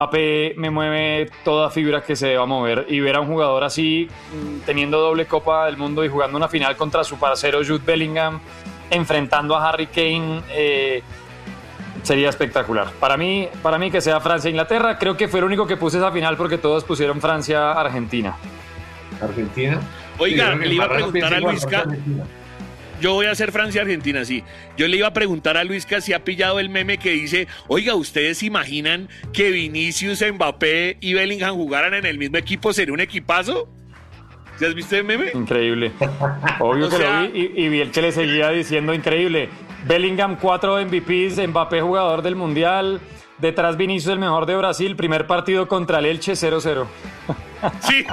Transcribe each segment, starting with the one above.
Mbappé me mueve toda fibra que se deba mover, y ver a un jugador así teniendo doble Copa del Mundo y jugando una final contra su parcero Jude Bellingham, enfrentando a Harry Kane, sería espectacular. Para mí que sea Francia-Inglaterra. Creo que fue el único que puse esa final porque todos pusieron Francia-Argentina. ¿Argentina? Oiga, Sí, le iba a preguntar a Luisca. Argentina. Yo voy a hacer Francia-Argentina, sí. Yo le iba a preguntar a Luisca si ha pillado el meme que dice: oiga, ¿ustedes imaginan que Vinicius, Mbappé y Bellingham jugaran en el mismo equipo? ¿Sería un equipazo? ¿Sí has visto el meme? Increíble. Obvio que sea, lo vi, y vi el que le seguía diciendo increíble. Bellingham 4 MVPs, Mbappé jugador del Mundial, detrás Vinicius el mejor de Brasil, primer partido contra el Elche 0-0. Sí.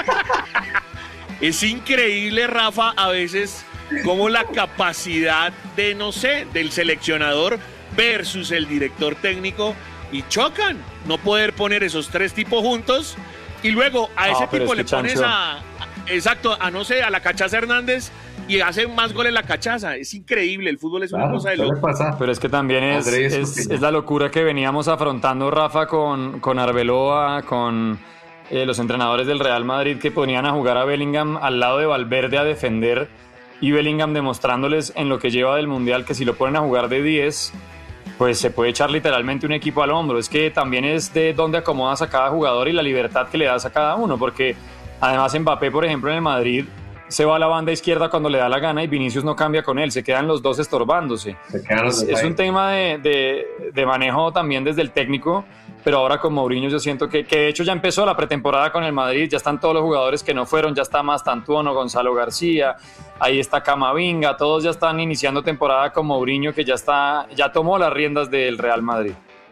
Es increíble, Rafa, a veces como la capacidad de, no sé, del seleccionador versus el director técnico, y chocan. No poder poner esos tres tipos juntos y luego a ese tipo le pones no sé, a la Cachaza Hernández y hace más goles la Cachaza. Es increíble, el fútbol es una cosa de loco. Pero es que también es la locura que veníamos afrontando, Rafa, con Arbeloa, con los entrenadores del Real Madrid, que ponían a jugar a Bellingham al lado de Valverde a defender, y Bellingham demostrándoles en lo que lleva del Mundial que si lo ponen a jugar de 10, pues se puede echar literalmente un equipo al hombro. Es que también es de dónde acomodas a cada jugador y la libertad que le das a cada uno, porque además Mbappé, por ejemplo, en el Madrid se va a la banda izquierda cuando le da la gana y Vinicius no cambia con él, se quedan los dos estorbándose. Es un tema de manejo también desde el técnico, pero ahora con Mourinho yo siento que de hecho ya empezó la pretemporada con el Madrid, ya están todos los jugadores que no fueron, ya está Mastantuono, Gonzalo García, ahí está Camavinga, todos ya están iniciando temporada con Mourinho, que ya tomó las riendas del Real Madrid.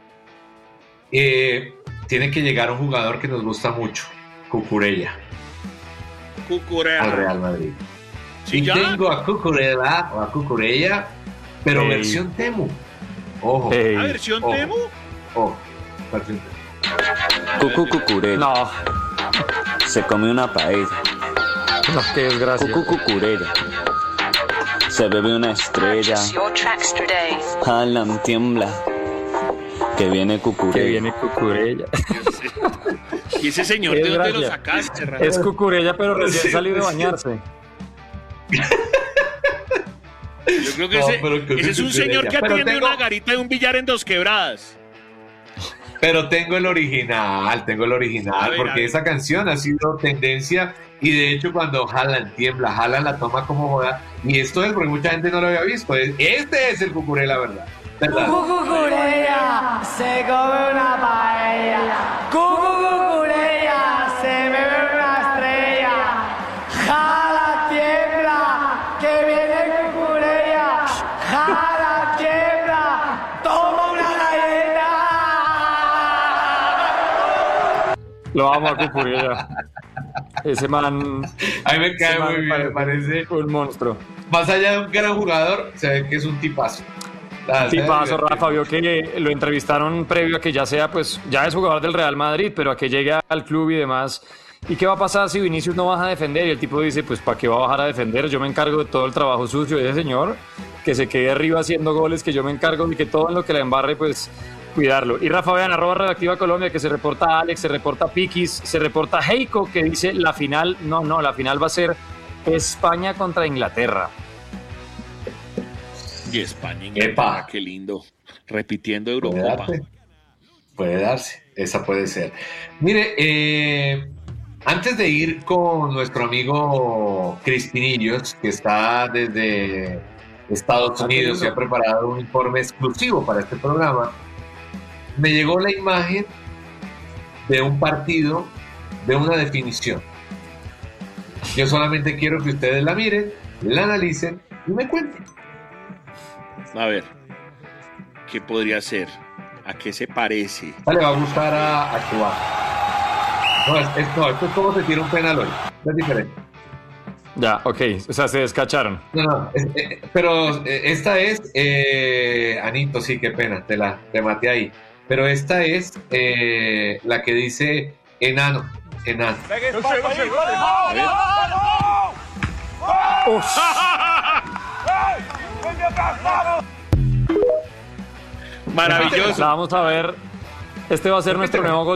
Tiene que llegar un jugador que nos gusta mucho, Cucurella. Al Real Madrid. ¿Sí, y ya? tengo a Cucurella o a Cucurella, pero versión Temu. Ojo. ¿La versión ojo, Temu? Ojo. Versión Temu. Cucurella. No, Se come una paella. no, qué desgracia. Cucurella. Se bebe una estrella. Haaland tiembla. Que viene Cucurella. ¿Y ese señor de dónde lo sacaste, Rafa? Es Cucurella, pero recién salido de bañarse. Yo creo que ese es un señor que atiende una garita de un billar en Dos Quebradas. Pero tengo el original, porque esa canción ha sido tendencia, y de hecho cuando Haaland tiembla, Haaland la toma como joda, y esto es porque mucha gente no lo había visto. Este es el Cucurella, ¿verdad? Cucurella se come una paella. Cucurella se bebe una estrella. Jala tiembla, que viene Cucurella. Jala tiembla, toma una galleta. Lo amo a Cucurella. Ese man. A mí me cae muy bien, me parece un monstruo. Más allá de un gran jugador, se ve que es un tipazo. Tipazo, Rafa, vio que lo entrevistaron previo a que ya sea, pues ya es jugador del Real Madrid, pero a que llegue al club y demás. ¿Y qué va a pasar si Vinicius no baja a defender? Y el tipo dice, pues ¿para qué va a bajar a defender? Yo me encargo de todo el trabajo sucio de ese señor, que se quede arriba haciendo goles, que yo me encargo y que todo en lo que la embarre, pues cuidarlo. Y Rafa, vean, @Redactiva Colombia, que se reporta Alex, se reporta Piquis, se reporta Heiko, que dice la final, la final va a ser España contra Inglaterra. Y España, Inglaterra, qué lindo. Repitiendo Eurocopa. Puede darse, esa puede ser. Mire, antes de ir con nuestro amigo Crispinillos, que está desde Estados Unidos y ha preparado un informe exclusivo para este programa, me llegó la imagen de un partido, de una definición. Yo solamente quiero que ustedes la miren, la analicen y me cuenten. A ver, ¿qué podría ser? ¿A qué se parece? Le va a gustar a Cuba. Esto es como se tira un penal hoy. Es diferente. Ya, ok. O sea, se descacharon. No, pero esta es... Anito, sí, qué pena, te maté ahí. Pero esta es la que dice enano. Maravilloso. La vamos a ver Este va a ser nuestro nuevo gol